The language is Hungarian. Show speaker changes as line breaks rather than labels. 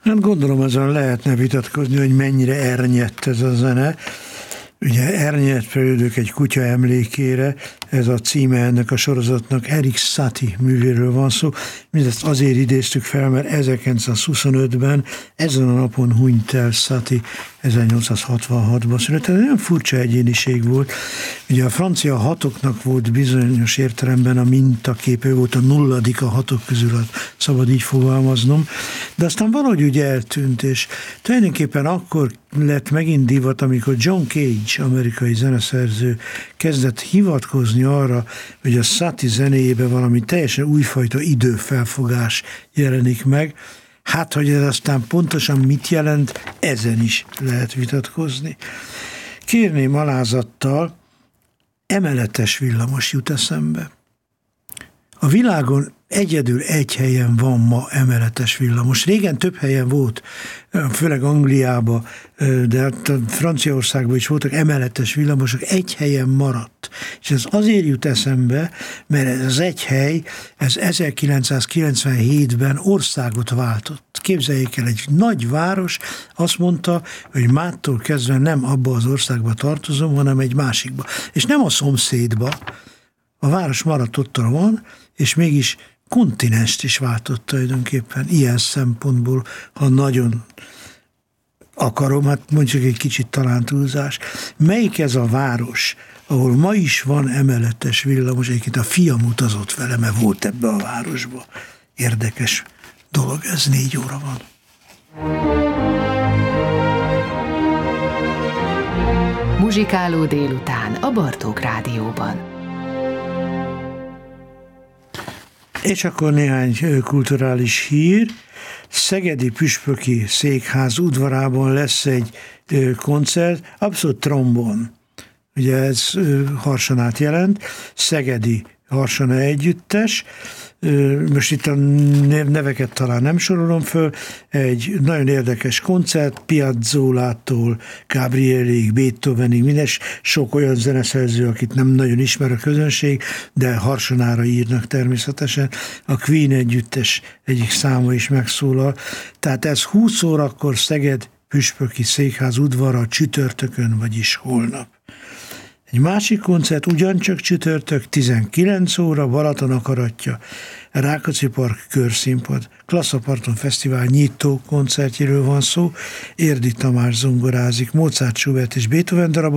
Hát gondolom azon lehetne vitatkozni, hogy mennyire ernyett ez a zene. Ugye Ernyett Fejlődők egy kutya emlékére, ez a címe ennek a sorozatnak, Erik Satie művéről van szó. Mindezt azért idéztük fel, mert 1925-ben ezen a napon hunyt el Satie, 1866-ban született. Nagyon furcsa egyéniség volt. Ugye a francia hatoknak volt bizonyos értelemben a mintaképe, volt a nulladik a hatok közül, szabad így fogalmaznom, de aztán valahogy úgy eltűnt, és tulajdonképpen akkor lett megint divat, amikor John Cage, amerikai zeneszerző kezdett hivatkozni arra, hogy a Satie zenéjében valami teljesen újfajta időfelfogás jelenik meg. Hát, hogy ez aztán pontosan mit jelent, ezen is lehet vitatkozni. Kérném alázattal, emeletes villamos jut eszembe. A világon egyedül egy helyen van ma emeletes villamos. Régen több helyen volt, főleg Angliában, de hát Franciaországban is voltak emeletes villamosok, egy helyen maradt. És ez azért jut eszembe, mert ez az egy hely, ez 1997-ben országot váltott. Képzeljék el, egy nagy város azt mondta, hogy mától kezdve nem abba az országba tartozom, hanem egy másikba. És nem a szomszédba. A város maradt ott van, és mégis kontinenst is váltott tulajdonképpen ilyen szempontból, ha nagyon akarom, hát mondjuk egy kicsit talán túlzás. Melyik ez a város, ahol ma is van emeletes villamos, egyébként a fiam utazott vele, mert volt ebbe a városba. Érdekes dolog, ez 4 óra van.
Muzsikáló délután a Bartók Rádióban.
És akkor néhány kulturális hír. Szegedi Püspöki Székház udvarában lesz egy koncert, abszolút trombon. Ugye ez Harsanát jelent, Szegedi Harsana Együttes. Most itt a neveket talán nem sorolom föl, egy nagyon érdekes koncert, Piazzolától Gabrielig, Beethovenig, mindes sok olyan zeneszerző, akit nem nagyon ismer a közönség, de Harsanára írnak természetesen. A Queen együttes egyik száma is megszólal. Tehát ez 20 órakor Szeged Püspöki Székház udvara csütörtökön, vagyis holnap. Egy másik koncert ugyancsak csütörtök, 19 óra, Balaton akaratja, Rákóczi Park körszínpad, Klasszaparton Fesztivál nyitó koncertjéről van szó, Érdi Tamás zongorázik, Mozart, Schubert és Beethoven darabok,